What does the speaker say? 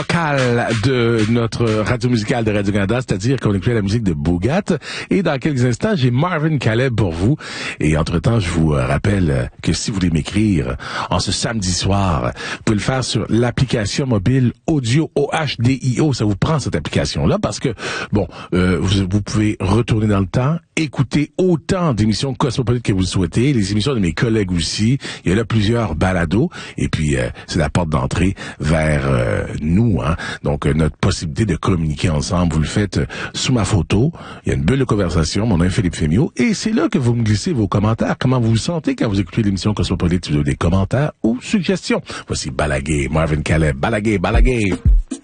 Local de notre radio musicale de Radio-Canada, c'est-à-dire qu'on écoutait la musique de Boogat. Et dans quelques instants, j'ai Marvin Caleb pour vous. Et entre-temps, je vous rappelle que si vous voulez m'écrire en ce samedi soir, vous pouvez le faire sur l'application mobile Audio OHDIO. Ça vous prend cette application-là parce que, bon, vous pouvez retourner dans le temps, écouter autant d'émissions cosmopolites que vous le souhaitez, les émissions de mes collègues aussi. Il y a là plusieurs balados. Et puis, c'est la porte d'entrée vers nous, hein. Donc, notre possibilité de communiquer ensemble, vous le faites sous ma photo. Il y a une bulle de conversation, mon nom est Philippe Fémiot, et c'est là que vous me glissez vos commentaires. Comment vous vous sentez quand vous écoutez l'émission Cosmopolite? Si vous avez des commentaires ou suggestions. Voici Balaguer, Marvin Caleb. Balaguer, Balaguer.